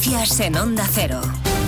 Noticias en Onda Cero.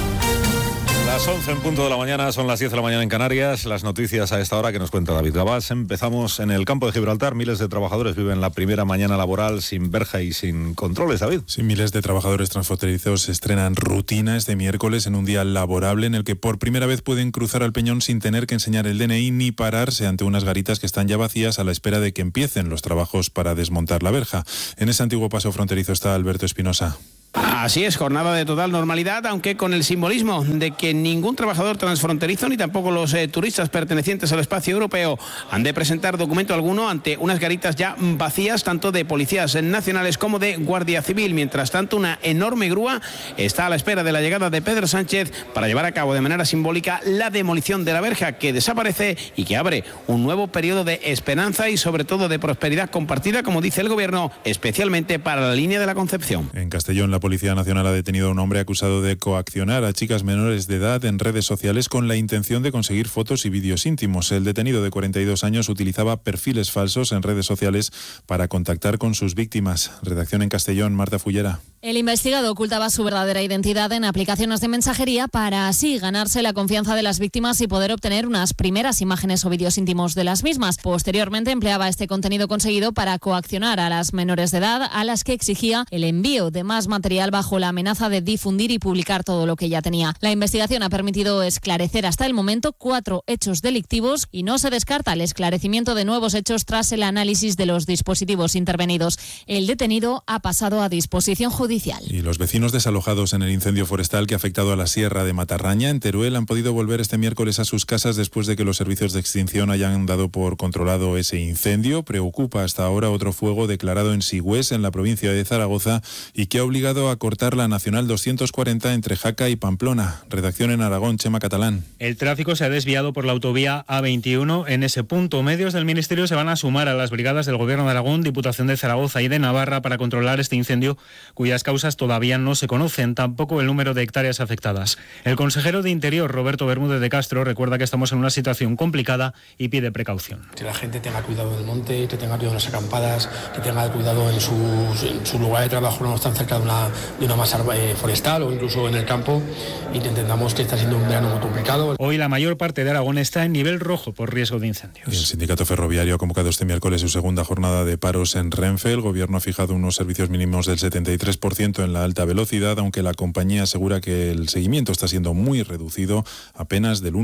Las 11 en punto de la mañana, son las 10 de la mañana en Canarias. Las noticias a esta hora que nos cuenta David Gabás. Empezamos en el campo de Gibraltar. Miles de trabajadores viven la primera mañana laboral sin verja y sin controles, David. Sí, miles de trabajadores transfronterizos estrenan rutina este miércoles en un día laborable en el que por primera vez pueden cruzar al Peñón sin tener que enseñar el DNI ni pararse ante unas garitas que están ya vacías a la espera de que empiecen los trabajos para desmontar la verja. En ese antiguo paso fronterizo está Alberto Espinosa. Así es, jornada de total normalidad, aunque con el simbolismo de que ningún trabajador transfronterizo ni tampoco los turistas pertenecientes al espacio europeo han de presentar documento alguno ante unas garitas ya vacías, tanto de policías nacionales como de Guardia Civil. Mientras tanto, una enorme grúa está a la espera de la llegada de Pedro Sánchez para llevar a cabo de manera simbólica la demolición de la verja que desaparece y que abre un nuevo periodo de esperanza y sobre todo de prosperidad compartida, como dice el Gobierno, especialmente para la línea de la Concepción. En Castellón, la Policía Nacional ha detenido a un hombre acusado de coaccionar a chicas menores de edad en redes sociales con la intención de conseguir fotos y vídeos íntimos. El detenido de 42 años utilizaba perfiles falsos en redes sociales para contactar con sus víctimas. Redacción en Castellón, Marta Fullera. El investigado ocultaba su verdadera identidad en aplicaciones de mensajería para así ganarse la confianza de las víctimas y poder obtener unas primeras imágenes o vídeos íntimos de las mismas. Posteriormente empleaba este contenido conseguido para coaccionar a las menores de edad, a las que exigía el envío de más material bajo la amenaza de difundir y publicar todo lo que ya tenía. La investigación ha permitido esclarecer hasta el momento 4 hechos delictivos y no se descarta el esclarecimiento de nuevos hechos tras el análisis de los dispositivos intervenidos. El detenido ha pasado a disposición judicial. Y los vecinos desalojados en el incendio forestal que ha afectado a la Sierra de Matarraña, en Teruel, han podido volver este miércoles a sus casas después de que los servicios de extinción hayan dado por controlado ese incendio. Preocupa hasta ahora otro fuego declarado en Sigüés, en la provincia de Zaragoza, y que ha obligado a cortar la Nacional 240 entre Jaca y Pamplona. Redacción en Aragón, Chema Catalán. El tráfico se ha desviado por la autovía A21 en ese punto. Medios del Ministerio se van a sumar a las brigadas del Gobierno de Aragón, Diputación de Zaragoza y de Navarra para controlar este incendio, cuyas causas todavía no se conocen, tampoco el número de hectáreas afectadas. El consejero de Interior, Roberto Bermúdez de Castro, recuerda que estamos en una situación complicada y pide precaución. Que la gente tenga cuidado del monte, que tenga cuidado en las acampadas, que tenga cuidado en su lugar de trabajo, no tan cerca de una masa forestal o incluso en el campo, y que entendamos que está siendo un verano muy complicado. Hoy la mayor parte de Aragón está en nivel rojo por riesgo de incendios. Y el sindicato ferroviario ha convocado este miércoles su segunda jornada de paros en Renfe. El Gobierno ha fijado unos servicios mínimos del 73% en la alta velocidad, aunque la compañía asegura que el seguimiento está siendo muy reducido, apenas del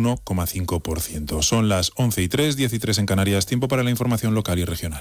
1,5%. Son las 11:03, 10:03 en Canarias, tiempo para la información local y regional.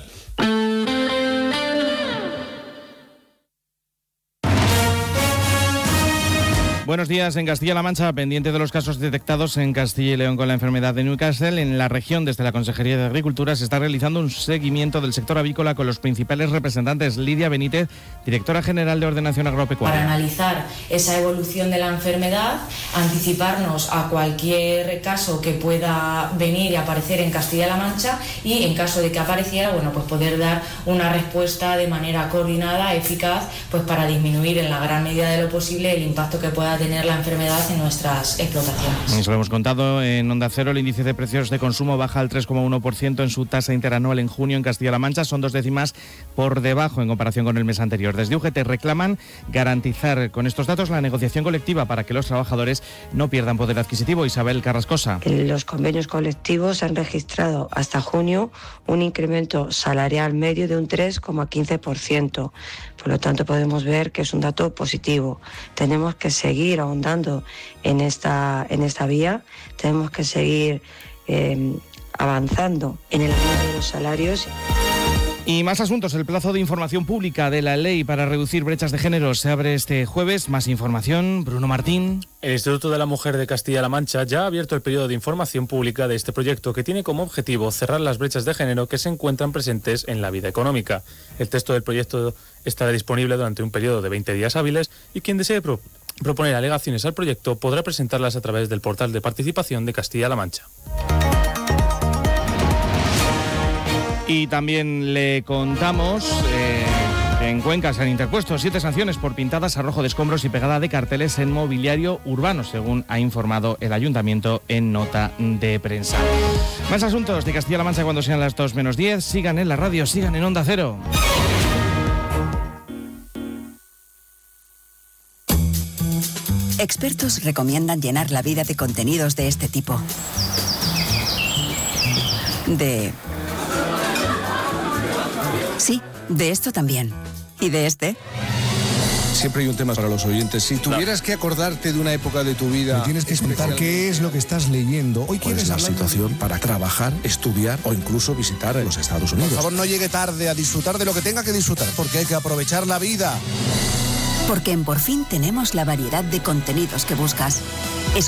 Buenos días. En Castilla-La Mancha, pendiente de los casos detectados en Castilla y León con la enfermedad de Newcastle, en la región, desde la Consejería de Agricultura, se está realizando un seguimiento del sector avícola con los principales representantes. Lidia Benítez, directora general de Ordenación Agropecuaria. Para analizar esa evolución de la enfermedad, anticiparnos a cualquier caso que pueda venir y aparecer en Castilla-La Mancha y, en caso de que apareciera, pues poder dar una respuesta de manera coordinada, eficaz, pues para disminuir en la gran medida de lo posible el impacto que pueda tener la enfermedad en nuestras explotaciones. Nos lo hemos contado en Onda Cero. El índice de precios de consumo baja al 3,1% en su tasa interanual en junio en Castilla-La Mancha. Son 2 décimas por debajo en comparación con el mes anterior. Desde UGT reclaman garantizar con estos datos la negociación colectiva para que los trabajadores no pierdan poder adquisitivo. Isabel Carrascosa. Los convenios colectivos han registrado hasta junio un incremento salarial medio de un 3,15%. Por lo tanto, podemos ver que es un dato positivo. Tenemos que seguir ahondando en esta vía, tenemos que seguir avanzando en el aumento de los salarios. Y más asuntos. El plazo de información pública de la ley para reducir brechas de género se abre este jueves. Más información, Bruno Martín. El Instituto de la Mujer de Castilla-La Mancha ya ha abierto el periodo de información pública de este proyecto, que tiene como objetivo cerrar las brechas de género que se encuentran presentes en la vida económica. El texto del proyecto estará disponible durante un periodo de 20 días hábiles y quien desee proponer alegaciones al proyecto podrá presentarlas a través del portal de participación de Castilla-La Mancha. Y también le contamos que en Cuenca se han interpuesto 7 sanciones por pintadas, arrojo de escombros y pegada de carteles en mobiliario urbano, según ha informado el Ayuntamiento en nota de prensa. Más asuntos de Castilla-La Mancha cuando sean las 2 menos 10. Sigan en la radio, sigan en Onda Cero. Expertos recomiendan llenar la vida de contenidos de este tipo. Sí, de esto también. ¿Y de este? Siempre hay un tema para los oyentes. Si tuvieras que acordarte de una época de tu vida... Me tienes que contar qué es lo que estás leyendo. Hoy quieres la situación para trabajar, estudiar o incluso visitar los Estados Unidos. Por favor, no llegue tarde a disfrutar de lo que tenga que disfrutar, porque hay que aprovechar la vida. Porque en Por Fin tenemos la variedad de contenidos que buscas.